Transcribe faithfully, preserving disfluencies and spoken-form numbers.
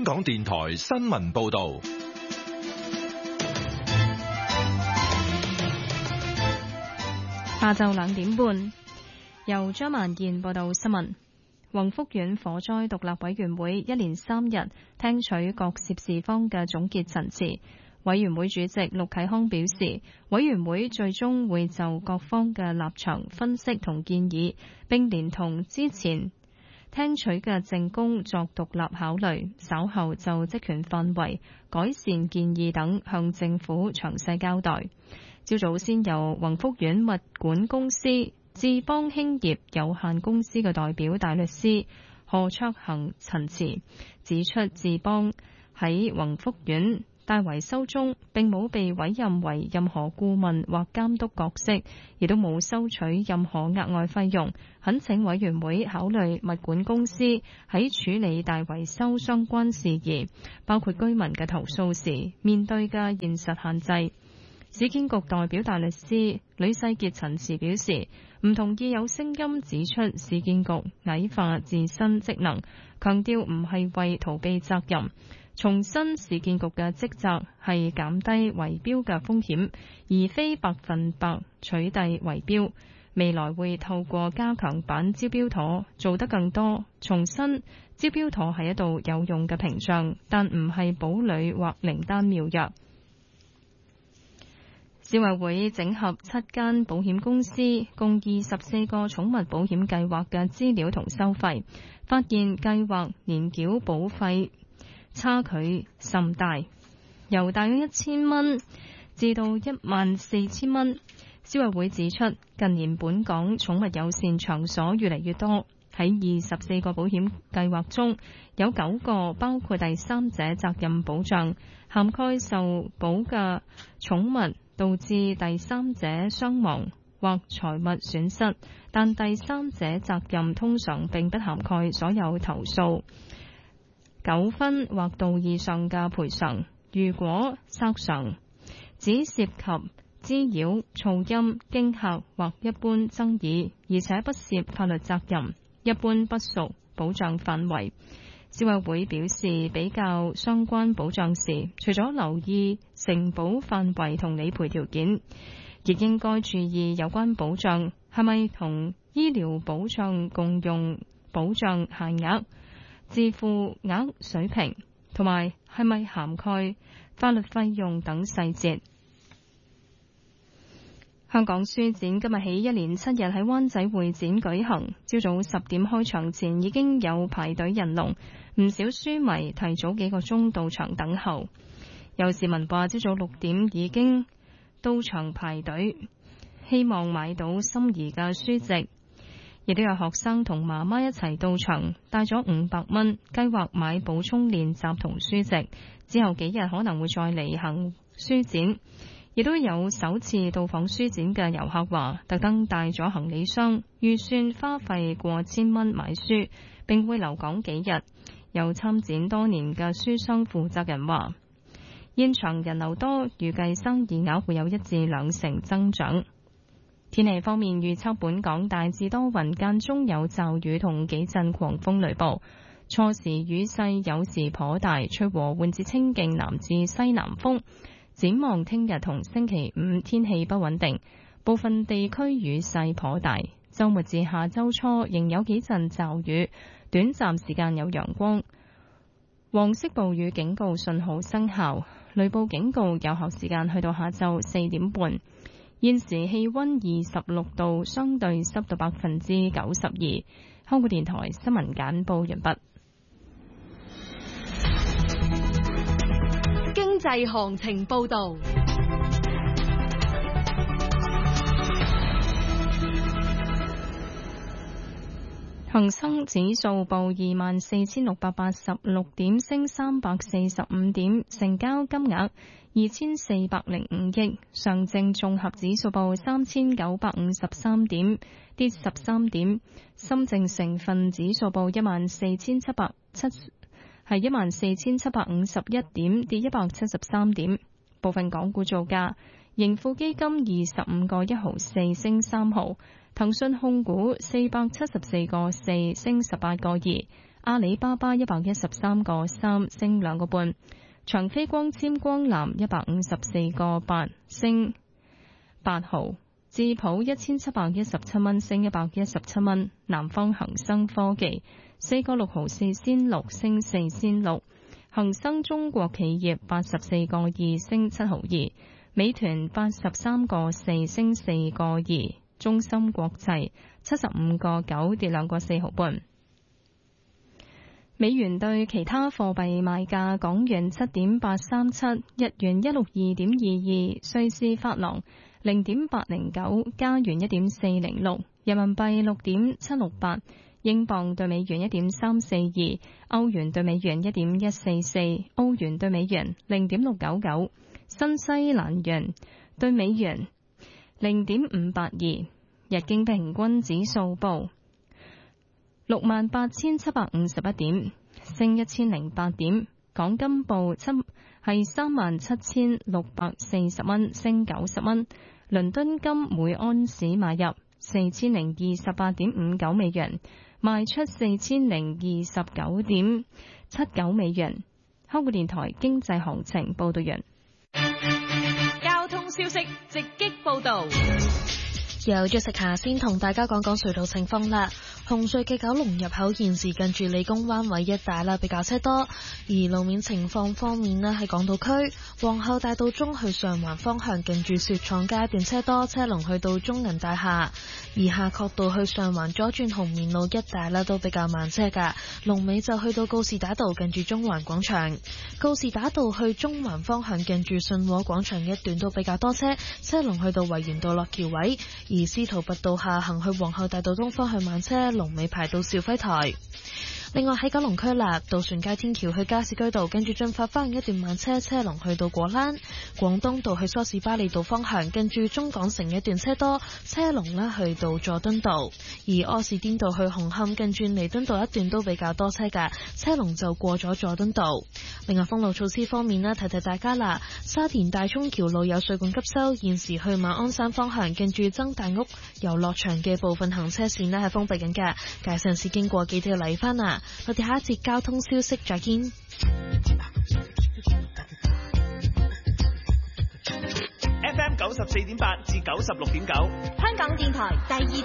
香港電台新聞報道。 下晝兩點半，由張萬燕報道新聞。宏福苑火災獨立委員會一連三日聽取各涉事方嘅總結陳詞。委員會主席陸啟康表示，委員會最終會就各方嘅立場分析同建議，並連同之前聽取嘅證供作獨立考慮，稍後就職權範圍、改善建議等向政府詳細交代。朝早先由宏福苑物管公司智邦興業有限公司嘅代表大律師何卓恒陳詞，指出智邦喺宏福苑大維修中並冇被委任為任何顧問或監督角色，亦都冇收取任何額外費用，懇請委員會考慮物管公司喺處理大維修相關事宜，包括居民嘅投訴時面對嘅現實限制。市建局代表大律師呂世傑陳詞表示，唔同意有聲音指出市建局矮化自身職能，強調唔係為逃避責任。重申市建局嘅職責係減低圍標嘅風險，而非百分百取締圍標。未來會透過加強版招標妥做得更多。重申招標妥係一道有用嘅屏障，但唔係堡壘或靈丹妙藥。消委會整合七間保險公司共二十四個寵物保險計劃嘅資料同收費，發現計劃年繳保費差距甚大，由大約一千蚊至到一萬四千蚊。消委會指出，近年本港寵物友善場所越嚟越多，喺二十四個保險計劃中，有九個包括第三者責任保障，涵蓋受保嘅寵物導致第三者傷亡或財物損失，但第三者責任通常並不涵蓋所有投訴、糾紛或道義上嘅賠償。如果索償只涉及滋擾、噪音、驚嚇或一般爭議，而且不涉法律責任，一般不屬保障範圍。消委會表示，比較相關保障時，除咗留意承保範圍同理賠條件，亦應該注意有關保障係咪同醫療保障共用保障限額、自付額水平，同埋係咪涵蓋法律費用等細節。香港書展今日起一連七日喺灣仔會展舉行，朝早十點開場前已經有排隊人龍，唔少書迷提早幾個鐘到場等候。有市民話朝早六點已經到場排隊，希望買到心儀嘅書籍。亦都有學生同媽媽一齊到場，帶咗五百蚊，計劃買補充練習同書籍，之後幾日可能會再嚟行書展。亦都有首次到訪書展嘅遊客話，特登帶咗行李箱，預算花費過千蚊買書，並會留港幾日。有參展多年嘅書商負責人話，現場人流多，預計生意額會有一至兩成增長。天氣方面預測，本港大致多雲，間中有驟雨同幾陣狂風雷暴，初時雨勢有時頗大，吹和緩至清勁南至西南風。展望聽日同星期五天氣不穩定，部分地區雨勢頗大。週末至下週初仍有幾陣驟雨，短暫時間有陽光。黃色暴雨警告信號生效，雷暴警告有效時間去到下晝四點半。現時氣溫二十六度，相對濕度百分之九十二。香港電台新聞簡報完畢。 經濟行情報道， 恒生指數報二萬四千六百八十六點，升三百四十五點，成交金額二千四百零五億。上證綜合指數報三千九百五十三點，跌十三點。深證成分指數報一萬四千七百七。係一萬四千七百五十一點，跌一百七十三點。部分港股造價，盈富基金二十五個一毫四升三毫，騰訊控股四百七十四個四升十八個二， 阿里巴巴一百一十三個三升兩個半，長飛光纖光纜一百五十四個八升八毫，智普一千七百一十七蚊升一百一十七蚊，南方恒生科技四個六毫四仙六升四仙六，恒生中國企業八十四個二升七毫二，美團八十三個四升四個二，中芯國際七十五個九跌兩個四毫半。美元對其他貨幣賣價：港元七點八三七，日元一六二點二二，瑞士法郎零點八零九，加元一點四零六，人民幣六點七六八，英鎊對美元一點三四二，歐元對美元一點一四四，歐元對美元零點六九九，新西蘭元對美元零點五八二，日經平均指數報六萬八千七百五十一點，升一千零八點。港金報七係三萬七千六百四十蚊，升九十蚊。倫敦金每安士買入四千零二十八點五九美元，賣出四千零二十九點七九美元。香港電台經濟行情報道完。 交通消息直擊報道。 由咗食下先同大家講講隧道情況啦。紅隧嘅九龍入口現時近住理工灣位一帶啦，比較車多。而路面情況方面呢，喺港島區皇后大道中去上環方向近住雪廠街一段車多，車龍去到中銀大廈。而夏慤道去上環左轉紅棉路一帶啦，都比較慢車噶。龍尾就去到告士打道近住中環廣場。告士打道去中環方向近住信和廣場一段都比較多車，車龍去到維園道落橋位。而司徒拔道下行去皇后大道東方向慢車，龍尾排到肇輝台。另外喺九龍區立渡船街天橋去加士居道，跟住進發花園一段慢車，車龍去到果欄。廣東道去梳士巴利道方向，跟住中港城一段車多，車龍呢去到佐敦道。而柯士甸道去紅磡，跟住彌敦道一段都比較多車㗎，車龍就過咗佐敦道。另外封路措施方面呢，提提大家啦，沙田大涌橋路有水管急修，現時去馬鞍山方向，跟住曾大屋遊樂場嘅部分行車線呢係封閉緊㗎，駕駛人士經過記得要嚟返啊！我哋下一節交通消息再見。 F M 九十四點八至九十六點九， 香港電台第二